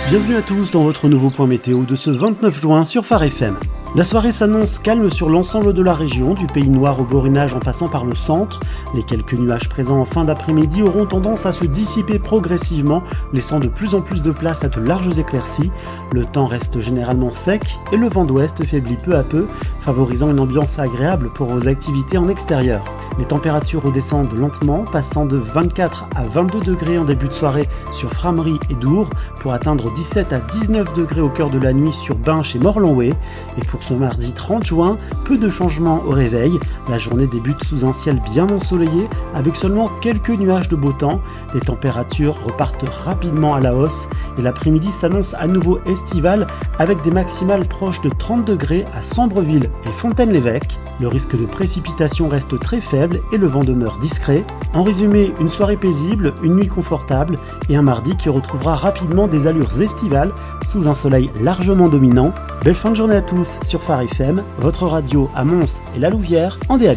Bienvenue à tous dans votre nouveau point météo de ce 29 juin sur Phare FM. La soirée s'annonce calme sur l'ensemble de la région, du Pays Noir au Borinage en passant par le centre. Les quelques nuages présents en fin d'après-midi auront tendance à se dissiper progressivement, laissant de plus en plus de place à de larges éclaircies. Le temps reste généralement sec et le vent d'ouest faiblit peu à peu, favorisant une ambiance agréable pour vos activités en extérieur. Les températures redescendent lentement, passant de 24 à 22 degrés en début de soirée sur Frameries et Dour, pour atteindre 17 à 19 degrés au cœur de la nuit sur Binche et Morlanway. Et pour ce mardi 30 juin, peu de changements au réveil. La journée débute sous un ciel bien ensoleillé, avec seulement quelques nuages de beau temps. Les températures repartent rapidement à la hausse et l'après-midi s'annonce à nouveau estival, avec des maximales proches de 30 degrés à Sambreville et Fontaine-l'Évêque. Le risque de précipitation reste très faible et le vent demeure discret. En résumé, une soirée paisible, une nuit confortable et un mardi qui retrouvera rapidement des allures estivales sous un soleil largement dominant. Belle fin de journée à tous sur Phare FM, votre radio à Mons et la Louvière en DAB+.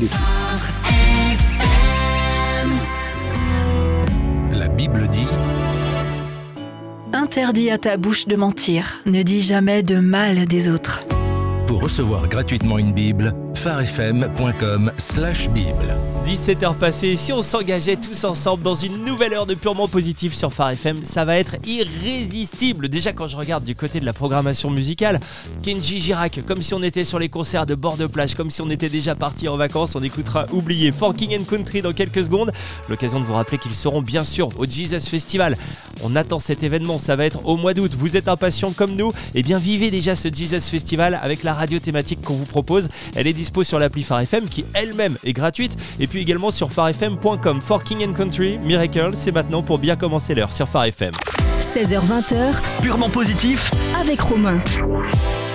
La Bible dit: Interdit à ta bouche de mentir, ne dis jamais de mal des autres. Pour recevoir gratuitement une Bible, pharefm.com/bible. 17h passées, si on s'engageait tous ensemble dans une nouvelle heure de purement positif sur Phare FM, ça va être irrésistible. Déjà quand je regarde du côté de la programmation musicale, Kenji Girac, comme si on était sur les concerts de bord de plage, comme si on était déjà parti en vacances. On écoutera Oublié, For King and Country dans quelques secondes. L'occasion de vous rappeler qu'ils seront bien sûr au Jesus Festival. On attend cet événement, ça va être au mois d'août. Vous êtes impatients comme nous? Eh bien vivez déjà ce Jesus Festival avec la radio thématique qu'on vous propose. Elle est dispo sur l'appli Phare FM qui elle-même est gratuite, et puis également sur pharefm.com. For King and Country, Miracle, c'est maintenant pour bien commencer l'heure sur Phare FM. 16h-20h, purement positif avec Romain.